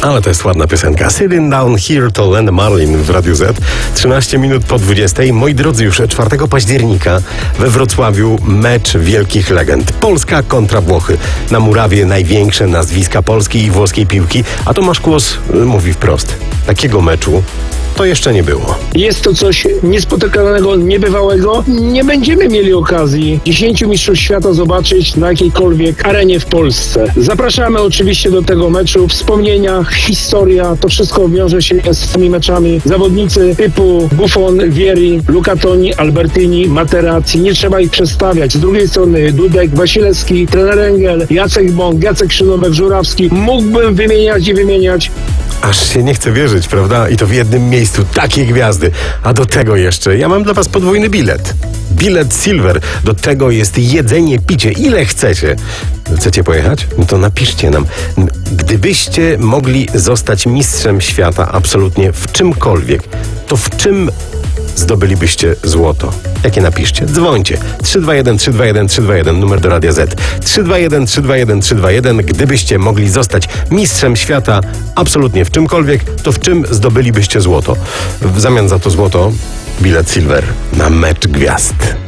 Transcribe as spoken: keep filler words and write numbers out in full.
Ale to jest ładna piosenka. Sitting Down Here to Len Marlin w Radiu Z. trzynaście minut po dwudziestej. Moi drodzy, już czwartego października we Wrocławiu mecz wielkich legend. Polska kontra Włochy. Na murawie największe nazwiska polskiej i włoskiej piłki. A Tomasz Kłos mówi wprost. Takiego meczu to jeszcze nie było. Jest to coś niespotykanego, niebywałego. Nie będziemy mieli okazji dziesięciu mistrzostw świata zobaczyć na jakiejkolwiek arenie w Polsce. Zapraszamy oczywiście do tego meczu. Wspomnienia, historia, to wszystko wiąże się z tymi meczami. Zawodnicy typu Buffon, Vieri, Luca Toni, Albertini, Materazzi. Nie trzeba ich przedstawiać. Z drugiej strony Dudek, Wasilewski, trener Engel, Jacek Bąk, Jacek Szynowek, Żurawski. Mógłbym wymieniać i wymieniać. Aż się nie chce wierzyć, prawda? I to w jednym miejscu takie gwiazdy. A do tego jeszcze ja mam dla was podwójny bilet. Bilet Silver. Do tego jest jedzenie, picie. Ile chcecie? Chcecie pojechać? No to napiszcie nam. Gdybyście mogli zostać mistrzem świata absolutnie w czymkolwiek, to w czym zdobylibyście złoto? Jakie napiszcie? Dzwońcie. trzy dwa jeden trzy dwa jeden trzy dwa jeden, numer do Radia Z. trzy dwa jeden trzy dwa jeden trzy dwa jeden. Gdybyście mogli zostać mistrzem świata absolutnie w czymkolwiek, to w czym zdobylibyście złoto? W zamian za to złoto bilet Silver na mecz gwiazd.